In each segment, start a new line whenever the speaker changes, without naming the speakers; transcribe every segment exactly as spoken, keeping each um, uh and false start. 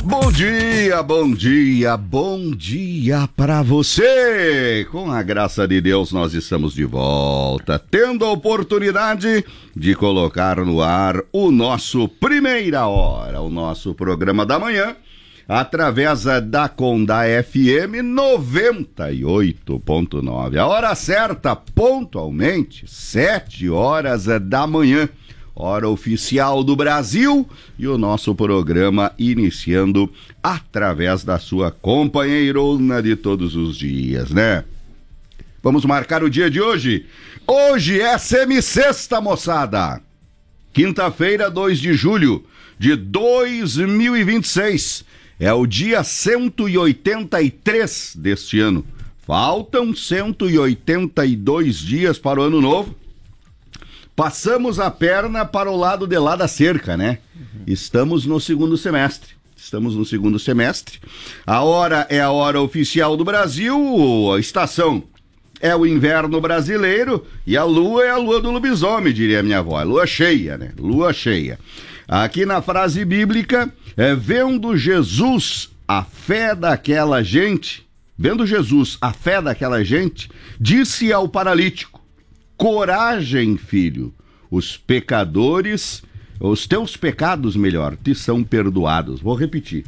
Bom dia, bom dia, bom dia pra você! Com a graça de Deus nós estamos de volta, tendo a oportunidade de colocar no ar o nosso Primeira Hora, o nosso programa da manhã, através da Condá F M noventa e oito ponto nove. A hora certa, pontualmente, sete horas da manhã. Hora oficial do Brasil, e o nosso programa iniciando através da sua companheirona de todos os dias, né? Vamos marcar o dia de hoje. Hoje é semissexta, moçada. Quinta-feira, dois de julho de dois mil e vinte e seis. É o dia cento e oitenta e três deste ano. Faltam cento e oitenta e dois dias para o ano novo. Passamos a perna para o lado de lá da cerca, né? Uhum. Estamos no segundo semestre. Estamos no segundo semestre. A hora é a hora oficial do Brasil, a estação é o inverno brasileiro e a lua é a lua do lobisomem, diria minha avó. Lua cheia, né? Lua cheia. Aqui na frase bíblica, é vendo Jesus a fé daquela gente, vendo Jesus a fé daquela gente, disse ao paralítico: coragem, filho, os pecadores, os teus pecados, melhor, te são perdoados. Vou repetir.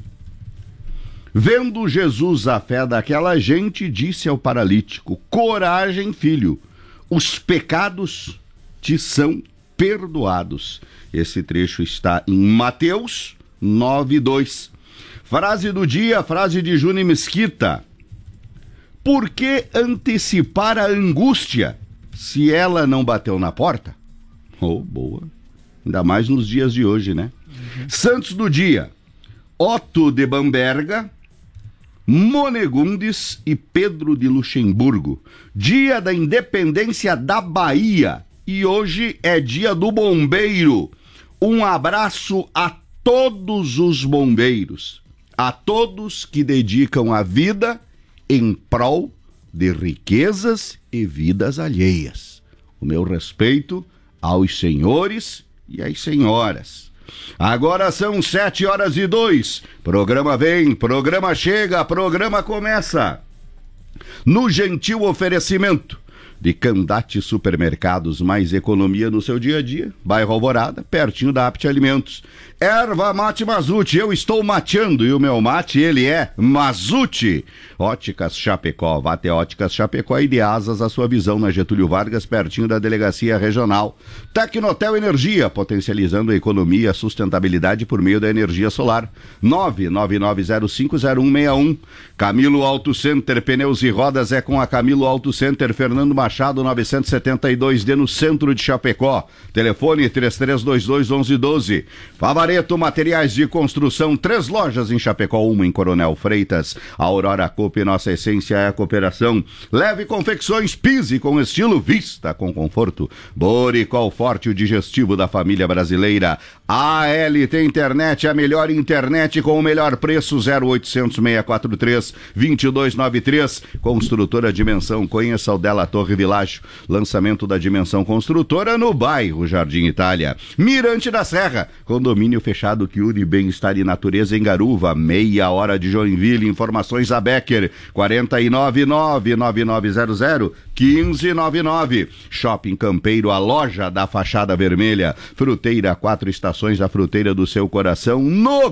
Vendo Jesus a fé daquela gente, disse ao paralítico: coragem, filho, os pecados te são perdoados. Esse trecho está em Mateus nove, dois. Frase do dia, frase de Júnior Mesquita. Por que antecipar a angústia se ela não bateu na porta? Oh, boa. Ainda mais nos dias de hoje, né? Uhum. Santos do dia: Otto de Bamberga, Monegundes e Pedro de Luxemburgo. Dia da independência da Bahia. E hoje é dia do bombeiro. Um abraço a todos os bombeiros, a todos que dedicam a vida em prol de riquezas e vidas alheias. O meu respeito aos senhores e às senhoras. Agora são sete horas e dois. Programa vem, programa chega, programa começa. No gentil oferecimento de Candate Supermercados, mais economia no seu dia a dia. Bairro Alvorada, pertinho da Apte Alimentos. Erva Mate Mazute, eu estou mateando e o meu mate, ele é Mazute. Óticas Chapecó, vá até Óticas Chapecó e de asas a sua visão na Getúlio Vargas, pertinho da Delegacia Regional. Tecnotel Energia, potencializando a economia e a sustentabilidade por meio da energia solar. nove nove nove zero cinco zero um seis um. Camilo Auto Center, pneus e rodas é com a Camilo Auto Center, Fernando Machado novecentos e setenta e dois D no centro de Chapecó. Telefone três três dois dois, onze doze. Favareto Materiais de Construção, três lojas em Chapecó, uma em Coronel Freitas. A Aurora Coop, nossa essência é a cooperação. Leve Confecções, pise com estilo, vista com conforto. Boricol Forte, o digestivo da família brasileira. A L T Internet, a melhor internet com o melhor preço. Zero oitocentos, seiscentos e quarenta e três, vinte e dois noventa e três. Construtora Dimensão, conheça o Della Torre Világio. Lançamento da Dimensão Construtora no bairro Jardim Itália. Mirante da Serra, condomínio fechado que une bem-estar e natureza em Garuva. Meia hora de Joinville. Informações a Becker, quarenta e nove, nove nove nove zero zero, quinze noventa e nove. Shopping Campeiro, a loja da fachada vermelha. Fruteira, quatro estações, a fruteira do seu coração, no